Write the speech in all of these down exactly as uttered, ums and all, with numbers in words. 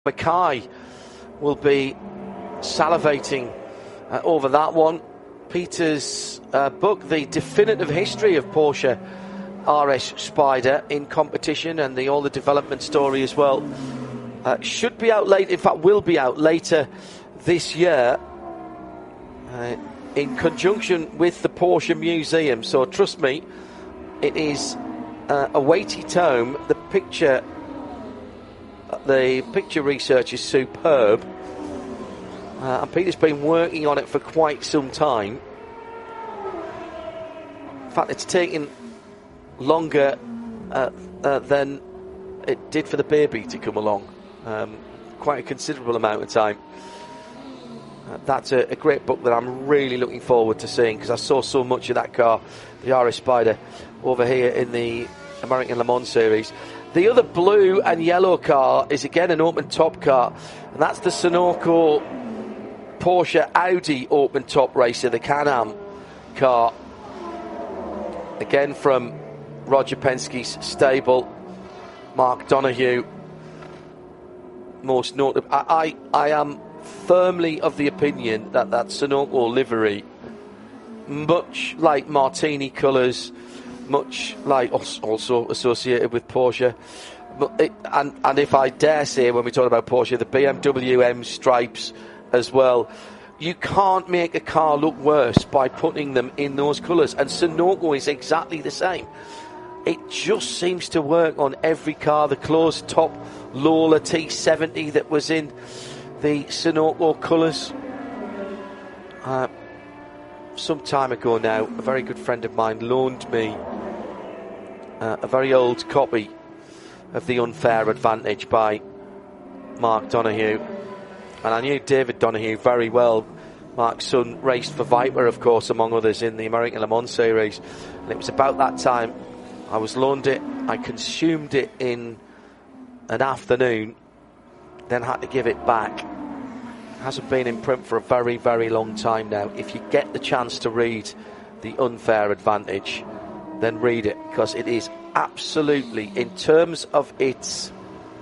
Mackay will be salivating uh, over that one. Peter's uh, book, The Definitive History of Porsche R S Spider in competition, and the all the development story as well, uh, should be out late. In fact, will be out later this year uh, in conjunction with the Porsche Museum. So trust me, it is uh, a weighty tome. The picture The picture research is superb, uh, and Peter's been working on it for quite some time. In fact, it's taken longer uh, uh, than it did for the baby to come along. Um, quite a considerable amount of time. Uh, that's a, a great book that I'm really looking forward to seeing, because I saw so much of that car, the R S Spider, over here in the American Le Mans series. The other blue and yellow car is again an open top car, and that's the Sunoco Porsche Audi open top racer, the Can-Am car, again from Roger Penske's stable. Mark Donoghue, most notable. I, I, I am firmly of the opinion that that Sunoco livery, much like Martini colours, much like also associated with Porsche, it, and, and if I dare say, when we talk about Porsche, the B M W M stripes as well, you can't make a car look worse by putting them in those colours, and Sunoco is exactly the same. It just seems to work on every car. The closed top Lola T seventy that was in the Sunoco colours uh, some time ago now, a very good friend of mine loaned me Uh, a very old copy of The Unfair Advantage by Mark Donoghue, and I knew David Donoghue very well. Mark's son raced for Viper, of course, among others, in the American Le Mans series, and it was about that time I was loaned it. I consumed it in an afternoon, then had to give it back. It hasn't been in print for a very, very long time now. If you get the chance to read The Unfair Advantage, then read it, because it is absolutely, in terms of its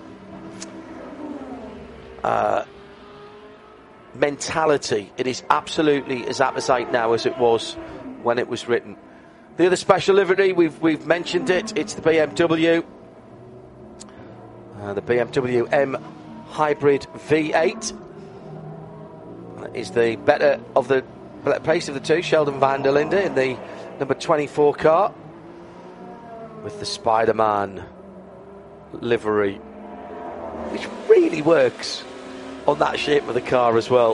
uh, mentality, it is absolutely as apposite now as it was when it was written. The other special livery, we've we've mentioned it, it's the B M W, uh, the B M W M Hybrid V eight. That is the better of the pace of the two, Sheldon van der Linde in the number twenty-four car, with the Spider-Man livery, which really works on that shape of the car as well.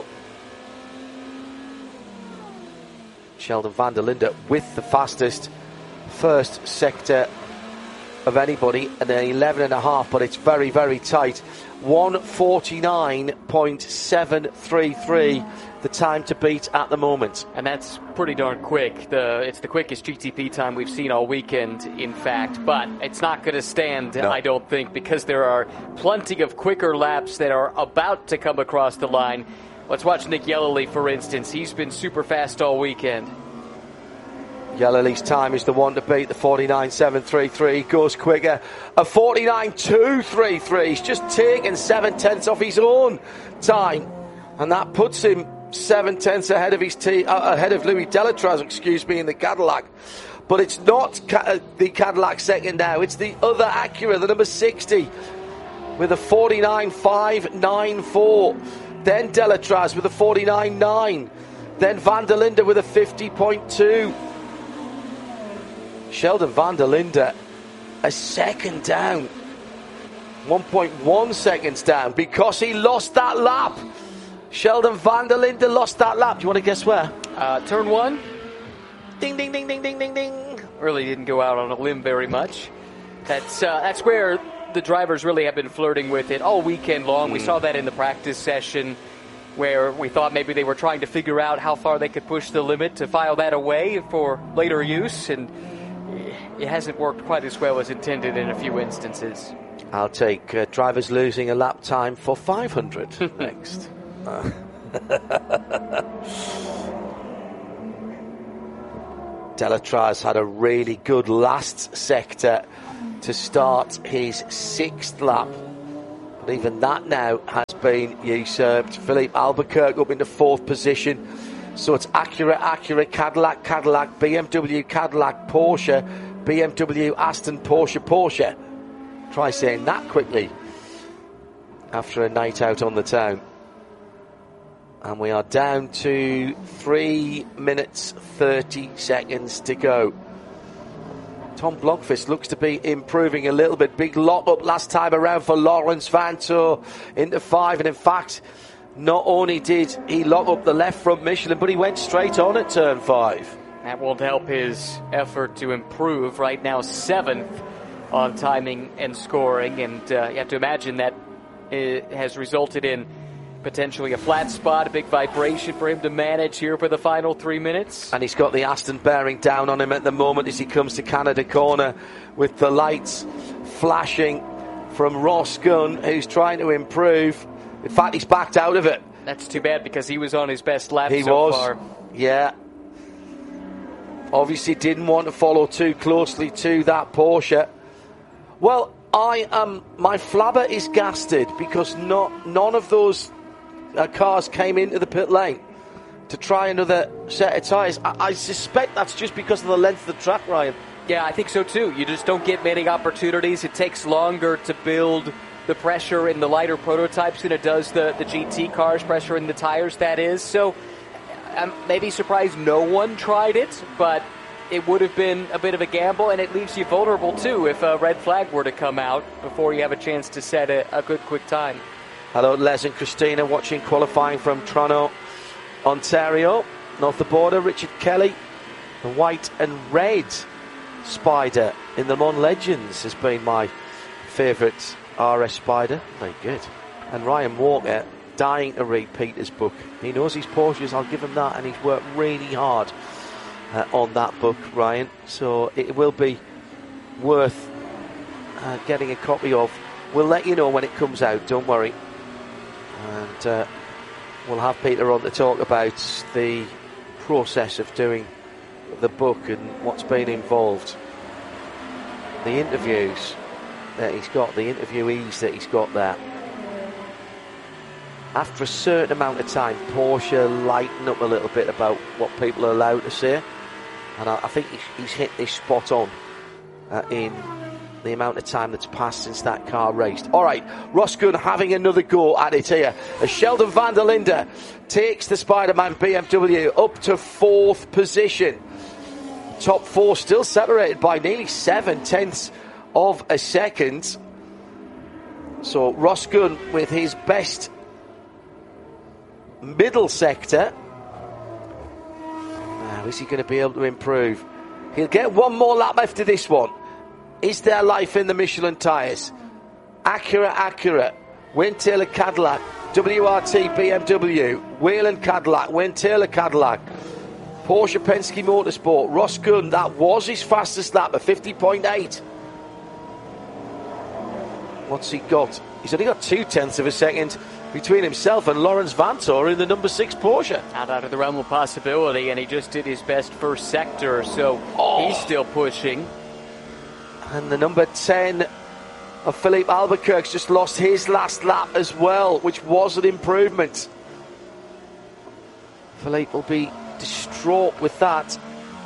Sheldon van der Linde with the fastest first sector of anybody, and then eleven and a half, but it's very, very tight. one forty-nine point seven three three, the time to beat at the moment. And that's pretty darn quick. The It's the quickest G T P time we've seen all weekend, in fact. But it's not going to stand, no. I don't think, because there are plenty of quicker laps that are about to come across the line. Let's watch Nick Yellowly, for instance. He's been super fast all weekend. Yellowly's time is the one to beat, the forty-nine seven thirty-three. Goes quicker, a forty-nine two thirty-three. He's just taken seven tenths off his own time, and that puts him seven tenths ahead of his t- uh, ahead of Louis Delatraz, excuse me, in the Cadillac. But it's not ca- the Cadillac second now, it's the other Acura, the number sixty, with a forty-nine five ninety-four. Then Delatraz with a forty-nine nine. Then van der Linde with a fifty point two. Sheldon van der Linde a second down, one point one seconds down, because he lost that lap. Sheldon van der Linde lost that lap. Do you want to guess where? Uh, turn one. Ding, ding, ding, ding, ding, ding, ding. Really didn't go out on a limb very much. That's uh, that's where the drivers really have been flirting with it all weekend long. Mm. We saw that in the practice session, where we thought maybe they were trying to figure out how far they could push the limit to file that away for later use, and it hasn't worked quite as well as intended in a few instances. I'll take uh, drivers losing a lap time for five hundred next. Uh. Delatraz had a really good last sector to start his sixth lap, But even that now has been usurped. Philippe Albuquerque up into fourth position. So it's Acura, Acura, Cadillac, Cadillac, B M W, Cadillac, Porsche, B M W, Aston, Porsche, Porsche. Try saying that quickly after a night out on the town. And we are down to three minutes thirty seconds to go. Tom Blomqvist looks to be improving a little bit. Big lock up last time around for Laurens Vanthoor into five. And in fact, not only did he lock up the left front Michelin, but he went straight on at turn five. That won't help his effort to improve. Right now, seventh on timing and scoring. And uh, you have to imagine that it has resulted in potentially a flat spot, a big vibration for him to manage here for the final three minutes. And he's got the Aston bearing down on him at the moment as he comes to Canada corner with the lights flashing from Ross Gunn, who's trying to improve. In fact, he's backed out of it. That's too bad because he was on his best lap he so was. far. Yeah. Obviously didn't want to follow too closely to that Porsche. Well, I am. My flabber is gasted because not none of those Uh, cars came into the pit lane to try another set of tyres. I, I suspect that's just because of the length of the track, Ryan. Yeah, I think so too. You just don't get many opportunities. It takes longer to build the pressure in the lighter prototypes than it does the, the G T cars, pressure in the tires, that is. So I'm maybe surprised no one tried it, but it would have been a bit of a gamble, and it leaves you vulnerable too if a red flag were to come out before you have a chance to set a, a good quick time. Hello, Les and Christina, watching qualifying from Toronto, Ontario. North of the border, Richard Kelly, the white and red Spider in the Le Mans Legends has been my favourite R S Spider. Very good. And Ryan Walker, dying to read Peter's book. He knows his Porsches, I'll give him that, and he's worked really hard uh, on that book, Ryan. So it will be worth uh, getting a copy of. We'll let you know when it comes out, don't worry. And uh, we'll have Peter on to talk about the process of doing the book and what's been involved. The interviews that he's got, the interviewees that he's got there. After a certain amount of time, Porsche lighten up a little bit about what people are allowed to say. And I, I think he's, he's hit this spot on uh, in the amount of time that's passed since that car raced. All right, Ross Gunn having another go at it here as Sheldon van der Linde takes the Spider-Man B M W up to fourth position. Top four still separated by nearly seven tenths of a second. So Ross Gunn with his best middle sector. Now, is he going to be able to improve? He'll get one more lap after this one. Is there life in the Michelin tyres? Acura, Acura, Wayne Taylor Cadillac, W R T B M W, Whelen Cadillac, Wayne Taylor Cadillac, Porsche Penske Motorsport, Ross Gunn, that was his fastest lap at fifty point eight. What's he got? He's only got two tenths of a second between himself and Laurens Vanthoor in the number six Porsche. Not out of the realm of possibility, and he just did his best first sector, so oh. he's still pushing. And the number ten of Philippe Albuquerque's just lost his last lap as well, which was an improvement. Philippe will be distraught with that.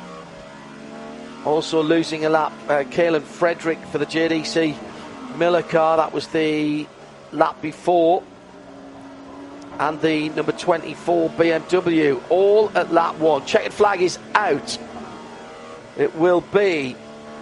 Also losing a lap, uh, Kalen Frederick for the J D C Miller car. That was the lap before. And the number twenty-four B M W, all at lap one. Checkered flag is out. It will be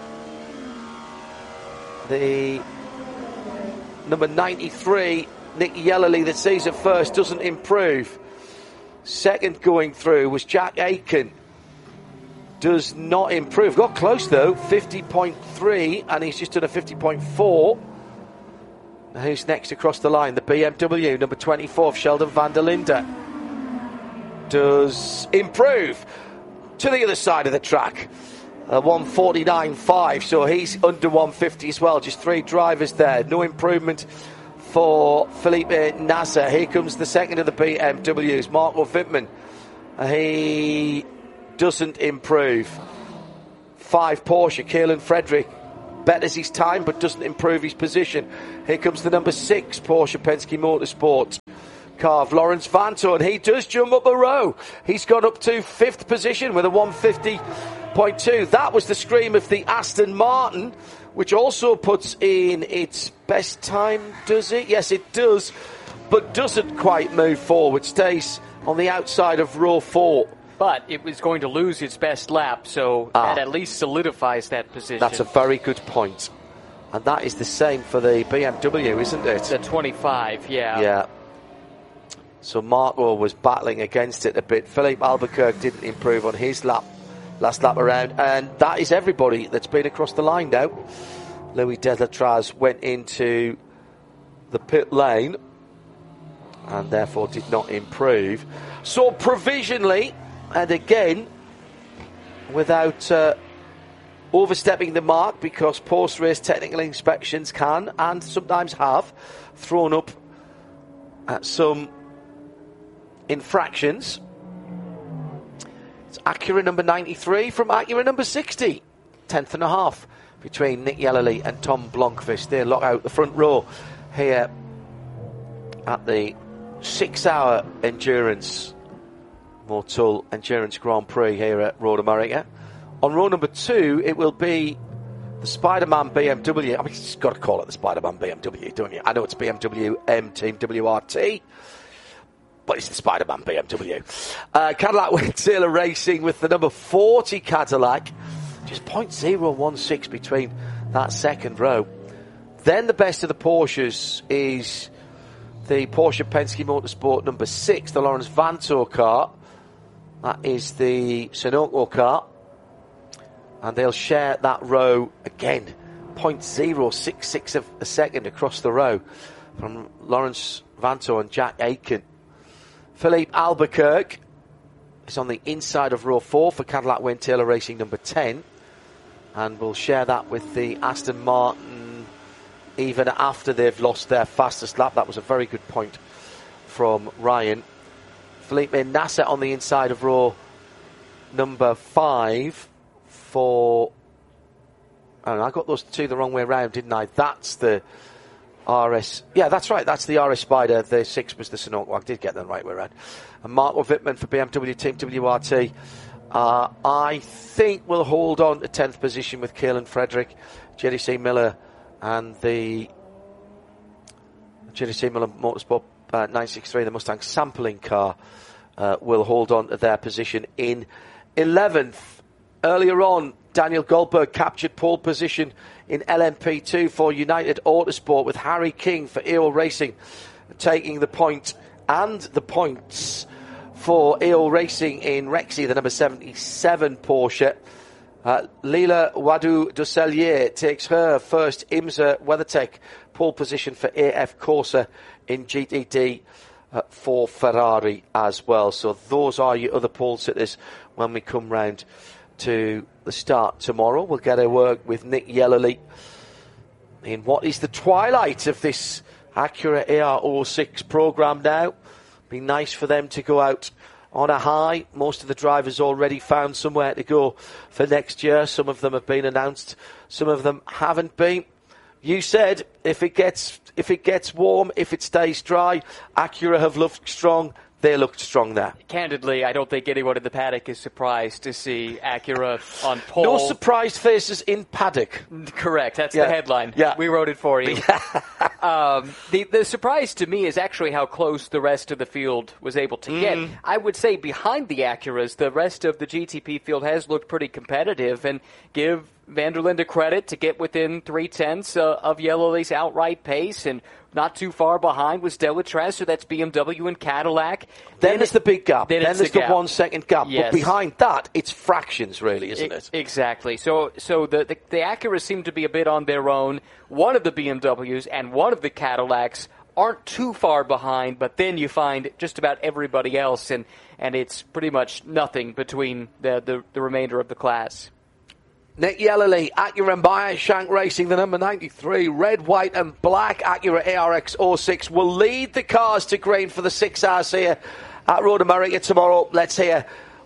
the number ninety-three, Nick Yellerly, that sees it first, doesn't improve. Second going through was Jack Aiken. Does not improve. Got close though, fifty point three, and he's just done a fifty point four. Now who's next across the line? The B M W, number twenty-four, Sheldon van der Linde. Does improve to the other side of the track. Uh, one forty-nine point five, so he's under one fifty as well. Just three drivers there. No improvement for Felipe Nasser. Here comes the second of the B M Ws, Marco Wittmann. Uh, he doesn't improve. Five Porsche, Kalen Frederick betters his time but doesn't improve his position. Here comes the number six Porsche Penske Motorsport car of Lawrence Vanto, and he does jump up a row. He's got up to fifth position with a one fifty point two. That was the scream of the Aston Martin, which also puts in its best time, does it? Yes, it does, but doesn't quite move forward. Stays on the outside of row four. But it was going to lose its best lap, so ah. that at least solidifies that position. That's a very good point. And that is the same for the B M W, isn't it? The twenty-five, yeah. Yeah. So Marco was battling against it a bit. Philippe Albuquerque didn't improve on his lap, last lap around. And that is everybody that's been across the line now. Louis Delatraz went into the pit lane and therefore did not improve. So provisionally, and again, without uh, overstepping the mark, because post-race technical inspections can, and sometimes have, thrown up at some infractions. It's Acura number ninety-three from Acura number sixty. Tenth and a half between Nick Yellerly and Tom Blomqvist. They lock out the front row here at the six-hour endurance Motul Endurance Grand Prix here at Road America. On row number two, it will be the Spider-Man B M W. I mean, you've got to call it the Spider-Man B M W, don't you? I know it's B M W M Team W R T, but it's the Spider-Man B M W. Uh, Cadillac Wayne Taylor Racing with the number forty Cadillac. Just point zero one six between that second row. Then the best of the Porsches is the Porsche Penske Motorsport number six, the Lawrence Vanto car. That is the Sunoco car. And they'll share that row again. point zero six six of a second across the row from Lawrence Vanto and Jack Aitken. Philippe Albuquerque is on the inside of row four for Cadillac Wayne Taylor Racing number ten. And we'll share that with the Aston Martin even after they've lost their fastest lap. That was a very good point from Ryan. Felipe Nasser on the inside of row number five for... Oh, I got those two the wrong way around, didn't I? That's the R S... Yeah, that's right. That's the R S Spider. The six was the Sunoco. I did get them the right way around. And Marco Wittmann for B M W Team W R T. Uh, I think we'll hold on to tenth position with Kaelan Frederick, Jerry C. Miller, and the Jerry C. Miller Motorsport uh, nine sixty-three, the Mustang sampling car, uh, will hold on to their position in eleventh. Earlier on, Daniel Goldberg captured pole position in L M P two for United Autosport, with Harry King for E O Racing taking the point and the points for E O Racing in Rexy, the number seventy-seven Porsche. Uh, Leila Wadu-Dusselier takes her first IMSA WeatherTech pole position for A F Corsa in G T D uh, for Ferrari as well. So those are your other pole sitters when we come round to the start tomorrow. We'll get to work with Nick Yellerly in what is the twilight of this Acura A R oh six programme now. Be nice for them to go out on a high. Most of the drivers already found somewhere to go for next year. Some of them have been announced, some of them haven't been. You said if it gets if it gets warm, if it stays dry, Acura have looked strong. They looked strong there. Candidly, I don't think anyone in the paddock is surprised to see Acura on pole. No surprised faces in paddock. Correct. That's yeah. the headline. Yeah. We wrote it for you. um, the, the surprise to me is actually how close the rest of the field was able to mm. get. I would say behind the Acuras, the rest of the G T P field has looked pretty competitive, and give van der Linde credit to get within three-tenths uh, of Yellerly's outright pace, and not too far behind was Delatraz, so that's B M W and Cadillac. Then, then there's the big gap. Then, then there's the, the one-second gap. Yes. But behind that, it's fractions, really, isn't it? it? Exactly. So so the, the, the Acuras seem to be a bit on their own. One of the B M Ws and one of the Cadillacs aren't too far behind, but then you find just about everybody else, and, and it's pretty much nothing between the, the, the remainder of the class. Nick Yellerly, Acura and Bioshank Racing, the number ninety-three, red, white and black Acura A R X oh six will lead the cars to green for the six hours here at Road America tomorrow. Let's hear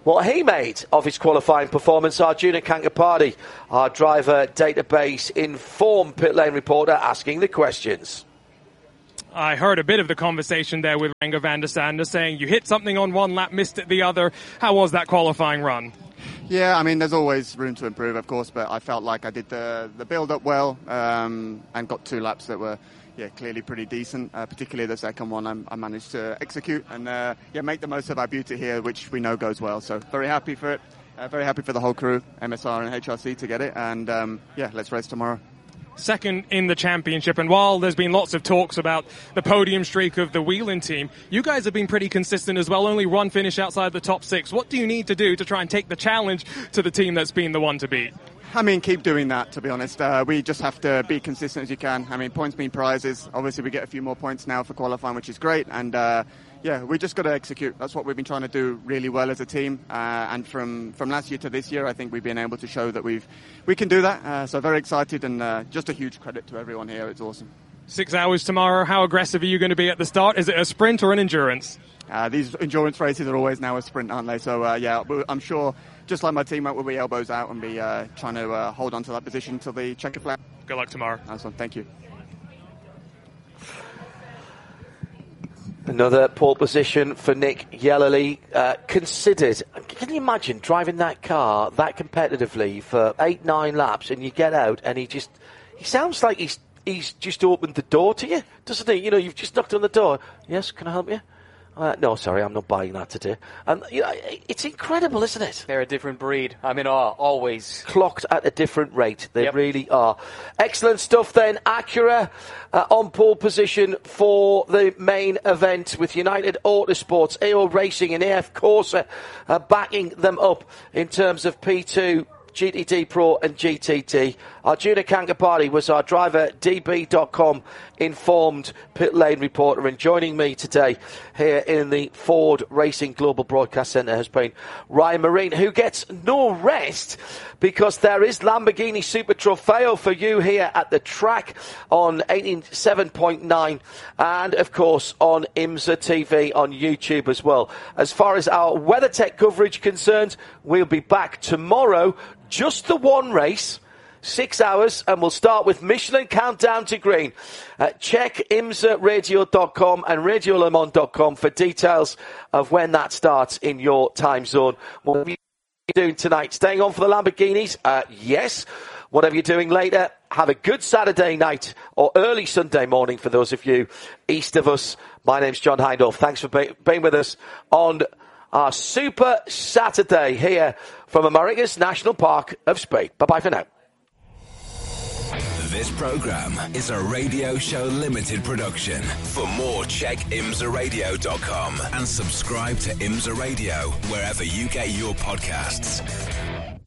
what he made of his qualifying performance. Arjuna Kankapati, our driver database informed pit lane reporter, asking the questions. I heard a bit of the conversation there with Renger van der Sande saying you hit something on one lap, missed it the other. How was that qualifying run? Yeah, I mean, there's always room to improve, of course, but I felt like I did the, the build-up well um, and got two laps that were yeah, clearly pretty decent, uh, particularly the second one I, I managed to execute and uh, yeah, make the most of our beauty here, which we know goes well. So very happy for it, uh, very happy for the whole crew, M S R and H R C to get it, and um, yeah, let's race tomorrow. Second in the championship, and while there's been lots of talks about the podium streak of the Whelen team, you guys have been pretty consistent as well, only one finish outside the top six. What do you need to do to try and take the challenge to the team that's been the one to beat? I mean, keep doing that, to be honest. Uh, we just have to be consistent as you can. I mean, points mean prizes. Obviously, we get a few more points now for qualifying, which is great. And, uh, yeah, we just got to execute. That's what we've been trying to do really well as a team. Uh, and from, from last year to this year, I think we've been able to show that we've we can do that. Uh, so very excited and uh, just a huge credit to everyone here. It's awesome. Six hours tomorrow. How aggressive are you going to be at the start? Is it a sprint or an endurance? Uh, these endurance races are always now a sprint, aren't they? So, uh, yeah, I'm sure, just like my teammate, we'll be elbows out and be uh, trying to uh, hold on to that position until the checker flag. Good luck tomorrow. Nice one. Thank you. Another pole position for Nick Yellerly. Uh, considered, can you imagine driving that car that competitively for eight, nine laps and you get out and he just, he sounds like he's he's just opened the door to you, doesn't he? You know, you've just knocked on the door. Yes, can I help you? Uh, no, sorry, I'm not buying that today. And you know, it's incredible, isn't it? They're a different breed. I'm in awe, always. Clocked at a different rate. They Yep. really are. Excellent stuff then. Acura uh, on pole position for the main event with United Autosports, A O Racing and A F Corsa uh, backing them up in terms of P two. G T D Pro and G T T. Arjuna Kankapati was our driver, D B dot com informed pit lane reporter, and joining me today here in the Ford Racing Global Broadcast Centre has been Ryan Marine, who gets no rest because there is Lamborghini Super Trofeo for you here at the track on eighty-seven point nine and of course on IMSA T V on YouTube as well. As far as our WeatherTech coverage concerned, we'll be back tomorrow. Just the one race, six hours, and we'll start with Michelin Countdown to Green. Uh, check imsa radio dot com and radio le mans dot com for details of when that starts in your time zone. What are you doing tonight? Staying on for the Lamborghinis? Uh, yes. Whatever you're doing later, have a good Saturday night or early Sunday morning for those of you east of us. My name's John Hindhaugh. Thanks for be- being with us on our Super Saturday here from America's National Park of Speed. Bye-bye for now. This program is a Radio Show Limited production. For more, check imsa radio dot com and subscribe to IMSA Radio wherever you get your podcasts.